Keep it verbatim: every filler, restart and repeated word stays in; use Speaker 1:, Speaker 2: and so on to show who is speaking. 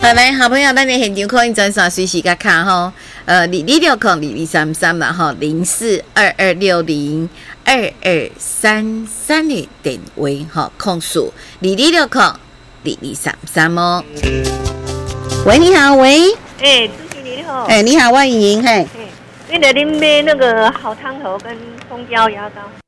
Speaker 1: 好来，好朋友，咱的现场可以转线随时甲卡吼，呃，二二六空二二三三啦吼，零四二二六零二二三三的电话吼，控诉二二六空二二三三哦。喂，你好，喂，
Speaker 2: 哎、欸，主持人你好，
Speaker 1: 哎、欸，你好，我莹莹，嘿，
Speaker 2: 哎、欸，你来啉买那个好汤头跟蜂胶牙膏。